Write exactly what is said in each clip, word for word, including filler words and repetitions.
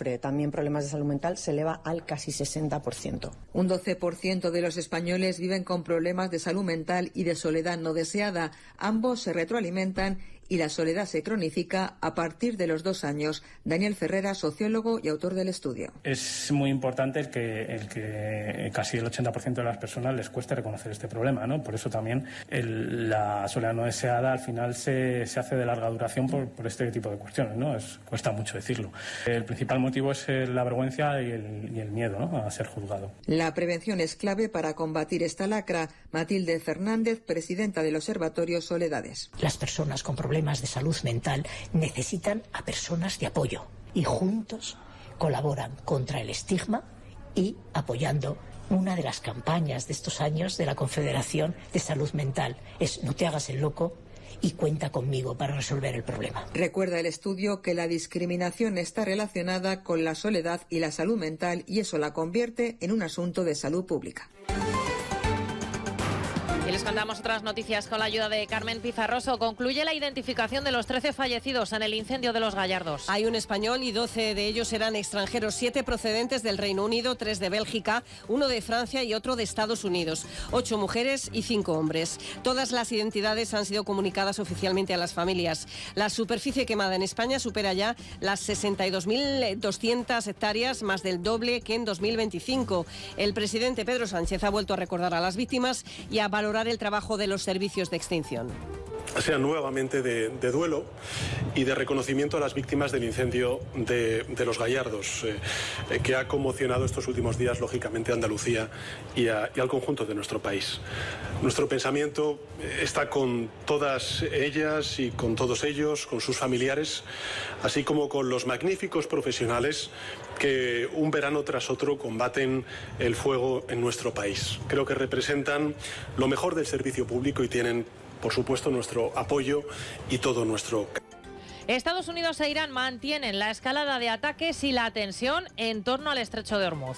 sufre también problemas de salud mental se eleva al casi sesenta por ciento. Un doce por ciento de los españoles viven con problemas de salud mental y de soledad no deseada. Ambos se retroalimentan y la soledad se cronifica a partir de los dos años. Daniel Ferrera, sociólogo y autor del estudio. Es muy importante el que, el que casi el ochenta por ciento de las personas les cueste reconocer este problema, ¿no? Por eso también el, la soledad no deseada al final se, se hace de larga duración por, por este tipo de cuestiones, ¿no? Es, cuesta mucho decirlo. El principal motivo es la vergüenza y el, y el miedo, ¿no?, a ser juzgado. La prevención es clave para combatir esta lacra. Matilde Fernández, presidenta del Observatorio Soledades. Las personas con problemas de salud mental necesitan a personas de apoyo y juntos colaboran contra el estigma y apoyando una de las campañas de estos años de la Confederación de Salud Mental. Es no te hagas el loco y cuenta conmigo para resolver el problema. Recuerda el estudio que la discriminación está relacionada con la soledad y la salud mental y eso la convierte en un asunto de salud pública. Y les contamos otras noticias con la ayuda de Carmen Pizarroso. Concluye la identificación de los trece fallecidos en el incendio de Los Gallardos. Hay un español y doce de ellos eran extranjeros, siete procedentes del Reino Unido, tres de Bélgica, uno de Francia y otro de Estados Unidos, ocho mujeres y cinco hombres. Todas las identidades han sido comunicadas oficialmente a las familias. La superficie quemada en España supera ya las sesenta y dos mil doscientas hectáreas, más del doble que en dos mil veinticinco. El presidente Pedro Sánchez ha vuelto a recordar a las víctimas y a valorar el trabajo de los servicios de extinción. Sea nuevamente de, de duelo y de reconocimiento a las víctimas del incendio de, de Los Gallardos, eh, eh, que ha conmocionado estos últimos días, lógicamente, a Andalucía y, a, y al conjunto de nuestro país. Nuestro pensamiento está con todas ellas y con todos ellos, con sus familiares, así como con los magníficos profesionales que un verano tras otro combaten el fuego en nuestro país. Creo que representan lo mejor del servicio público y tienen, por supuesto, nuestro apoyo y todo nuestro... Estados Unidos e Irán mantienen la escalada de ataques y la tensión en torno al estrecho de Hormuz.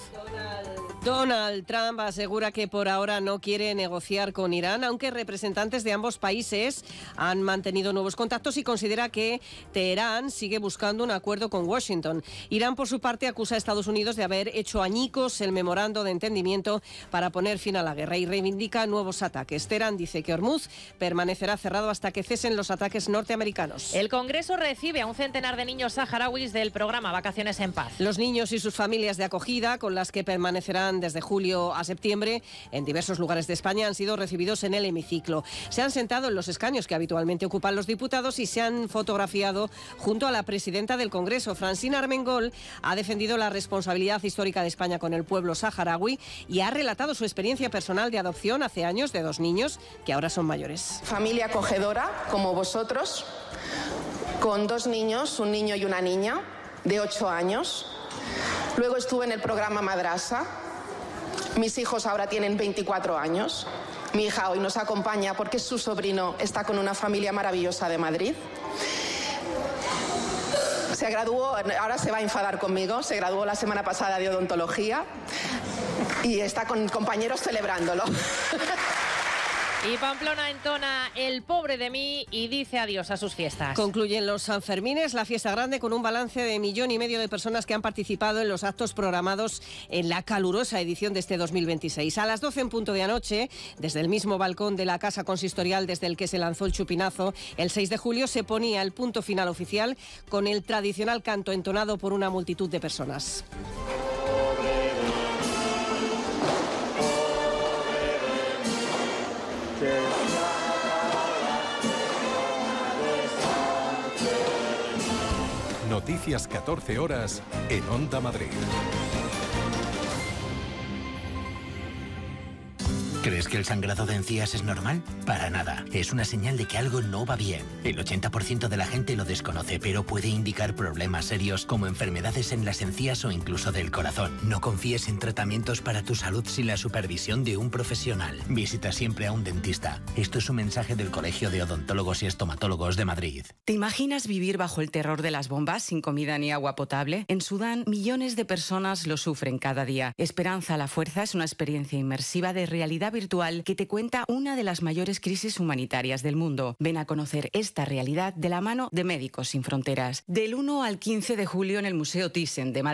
Donald Trump asegura que por ahora no quiere negociar con Irán, aunque representantes de ambos países han mantenido nuevos contactos y considera que Teherán sigue buscando un acuerdo con Washington. Irán, por su parte, acusa a Estados Unidos de haber hecho añicos el memorando de entendimiento para poner fin a la guerra y reivindica nuevos ataques. Teherán dice que Hormuz permanecerá cerrado hasta que cesen los ataques norteamericanos. El Congreso recibe a un centenar de niños saharauis del programa Vacaciones en Paz. Los niños y sus familias de acogida, con las que permanecerán desde julio a septiembre en diversos lugares de España, han sido recibidos en el hemiciclo. Se han sentado en los escaños que habitualmente ocupan los diputados y se han fotografiado junto a la presidenta del Congreso. Francina Armengol ha defendido la responsabilidad histórica de España con el pueblo saharaui y ha relatado su experiencia personal de adopción hace años de dos niños que ahora son mayores. Familia acogedora como vosotros, con dos niños, un niño y una niña de ocho años. Luego estuve en el programa Madrasa. Mis hijos ahora tienen veinticuatro años. Mi hija hoy nos acompaña porque su sobrino está con una familia maravillosa de Madrid. Se graduó, ahora se va a enfadar conmigo, se graduó la semana pasada de odontología y está con compañeros celebrándolo. Y Pamplona entona El pobre de mí y dice adiós a sus fiestas. Concluyen los Sanfermines, la fiesta grande, con un balance de millón y medio de personas que han participado en los actos programados en la calurosa edición de este dos mil veintiséis. A las doce en punto de anoche, desde el mismo balcón de la Casa Consistorial desde el que se lanzó el chupinazo, el seis de julio se ponía el punto final oficial con el tradicional canto entonado por una multitud de personas. Noticias catorce horas en Onda Madrid. ¿Crees que el sangrado de encías es normal? Para nada. Es una señal de que algo no va bien. El ochenta por ciento de la gente lo desconoce, pero puede indicar problemas serios como enfermedades en las encías o incluso del corazón. No confíes en tratamientos para tu salud sin la supervisión de un profesional. Visita siempre a un dentista. Esto es un mensaje del Colegio de Odontólogos y Estomatólogos de Madrid. ¿Te imaginas vivir bajo el terror de las bombas sin comida ni agua potable? En Sudán, millones de personas lo sufren cada día. Esperanza a la fuerza es una experiencia inmersiva de realidad virtual que te cuenta una de las mayores crisis humanitarias del mundo. Ven a conocer esta realidad de la mano de Médicos Sin Fronteras. Del uno al quince de julio en el Museo Thyssen de Madrid.